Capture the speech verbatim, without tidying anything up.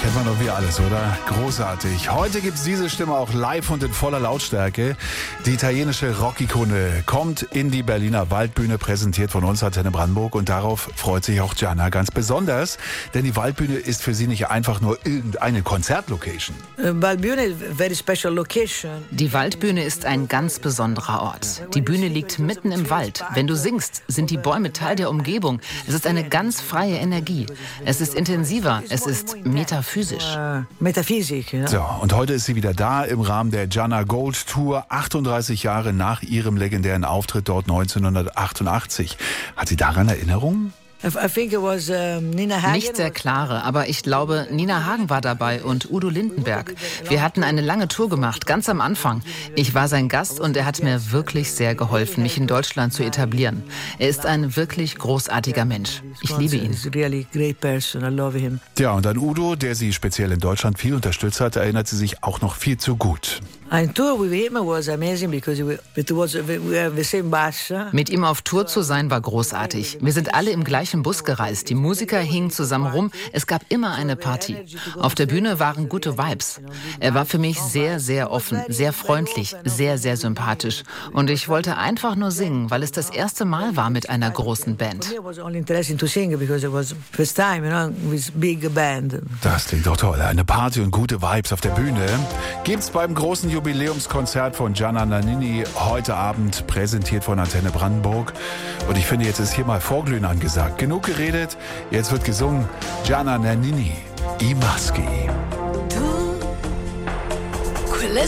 Kennt man doch wie alles, oder? Großartig. Heute gibt's diese Stimme auch live und in voller Lautstärke. Die italienische Rockikone kommt in die Berliner Waldbühne, präsentiert von uns Antenne Brandenburg. Und darauf freut sich auch Gianna ganz besonders. Denn die Waldbühne ist für sie nicht einfach nur irgendeine Konzertlocation. Die Waldbühne ist ein ganz besonderer Ort. Die Bühne liegt mitten im Wald. Wenn du singst, sind die Bäume Teil der Umgebung. Es ist eine ganz freie Energie. Es ist intensiver. Es ist metaphysisch. Metaphysik, ja. So, und heute ist sie wieder da im Rahmen der Gianna Gold Tour, achtunddreißig Jahre nach ihrem legendären Auftritt dort neunzehnhundertachtundachtzig. Hat sie daran Erinnerungen? Nicht sehr klare, aber ich glaube, Nina Hagen war dabei und Udo Lindenberg. Wir hatten eine lange Tour gemacht, ganz am Anfang. Ich war sein Gast und er hat mir wirklich sehr geholfen, mich in Deutschland zu etablieren. Er ist ein wirklich großartiger Mensch. Ich liebe ihn. Ja, und an Udo, der sie speziell in Deutschland viel unterstützt hat, erinnert sie sich auch noch viel zu gut. Mit ihm auf Tour zu sein war großartig. Wir sind alle im gleichen Bus gereist. Die Musiker hingen zusammen rum. Es gab immer eine Party. Auf der Bühne waren gute Vibes. Er war für mich sehr, sehr offen, sehr freundlich, sehr, sehr sympathisch. Und ich wollte einfach nur singen, weil es das erste Mal war mit einer großen Band. Das klingt doch toll. Eine Party und gute Vibes auf der Bühne gibt's beim großen Jubiläumskonzert von Gianna Nannini heute Abend, präsentiert von Antenne Brandenburg. Und ich finde, jetzt ist hier mal Vorglühen angesagt. Genug geredet, jetzt wird gesungen. Gianna Nannini, I Maschi.